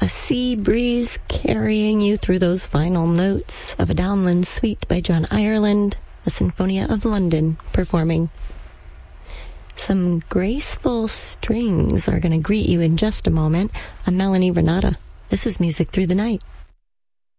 A sea breeze carrying you through those final notes of a Downland Suite by John Ireland, the Sinfonia of London performing. Some graceful strings are going to greet you in just a moment. I'm Melanie Renata. This is Music Through the Night.